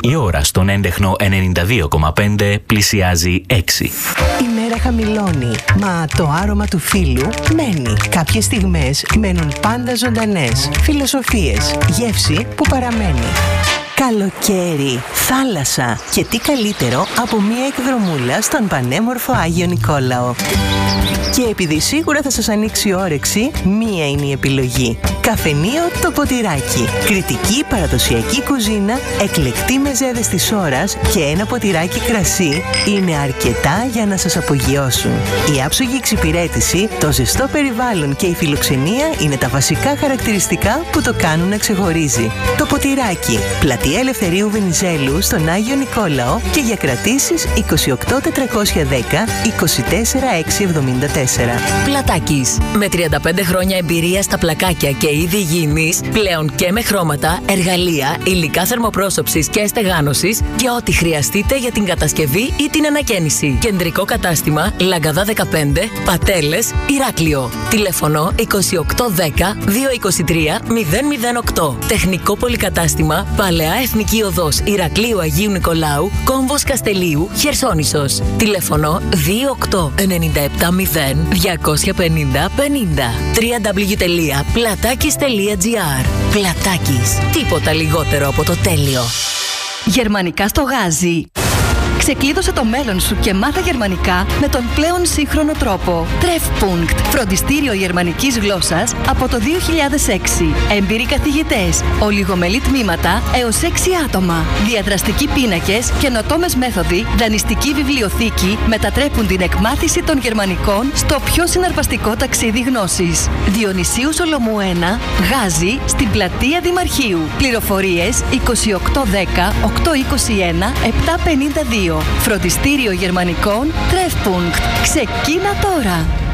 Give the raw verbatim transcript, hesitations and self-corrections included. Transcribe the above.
Η ώρα στον έντεχνο ενενήντα δύο κόμμα πέντε πλησιάζει έξι. Η μέρα χαμηλώνει, μα το άρωμα του φίλου μένει. Κάποιες στιγμές μένουν πάντα ζωντανές. Φιλοσοφίες, γεύση που παραμένει. Καλοκαίρι, θάλασσα και τι καλύτερο από μία εκδρομούλα στον πανέμορφο Άγιο Νικόλαο. Και επειδή σίγουρα θα σας ανοίξει η όρεξη, μία είναι η επιλογή. Καφενείο το Ποτηράκι. Κρητική παραδοσιακή κουζίνα, εκλεκτή μεζέδες της ώρας και ένα ποτηράκι κρασί είναι αρκετά για να σας απογειώσουν. Η άψογη εξυπηρέτηση, το ζεστό περιβάλλον και η φιλοξενία είναι τα βασικά χαρακτηριστικά που το κάνουν να ξεχωρίζει. Το Ποτηράκι, πλατεία Ελευθερίου Βενιζέλου στον Άγιο Νικόλαο και για κρατήσεις είκοσι οκτώ τετρακόσια δέκα είκοσι τέσσερα εξακόσια εβδομήντα τέσσερα. Πλατάκης. Με τριάντα πέντε χρόνια εμπειρία στα πλακάκια και είδη υγιεινής, πλέον και με χρώματα, εργαλεία, υλικά θερμοπρόσωψης και στεγάνωσης και ό,τι χρειαστείτε για την κατασκευή ή την ανακαίνιση. Κεντρικό κατάστημα Λαγκαδά δεκαπέντε, Πατέλες, Ηράκλειο. Τηλέφωνο είκοσι οκτώ δέκα διακόσια είκοσι τρία μηδέν μηδέν οκτώ. Τεχνικό πολυκατάστημα Παλαιά Εθνική Οδός Ηρακλείου Αγίου Νικολάου, Κόμβος Καστελίου, Χερσόνησος. Τηλέφωνο δύο οκτώ εννιά επτά μηδέν διακόσια πενήντα πενήντα. double-u double-u double-u τελεία πλατάκης τελεία τζι άρ. Πλατάκης. Τίποτα λιγότερο από το τέλειο. Γερμανικά στο Γάζι. Ξεκλείδωσε το μέλλον σου και μάθε γερμανικά με τον πλέον σύγχρονο τρόπο. Treffpunkt, φροντιστήριο γερμανικής γλώσσας από το δύο χιλιάδες έξι. Έμπειροι καθηγητές, ολιγομελή τμήματα έως έξι άτομα. Διαδραστικοί πίνακες, καινοτόμες μέθοδοι, δανειστική βιβλιοθήκη μετατρέπουν την εκμάθηση των γερμανικών στο πιο συναρπαστικό ταξίδι γνώσης. Διονυσίου Σολομού ένα, Γάζι, στην πλατεία Δημαρχείου. Πληροφορίες είκοσι οκτώ δέκα οκτακόσια είκοσι ένα επτακόσια πενήντα δύο. Φροντιστήριο γερμανικών Treffpunkt. Ξεκίνα τώρα!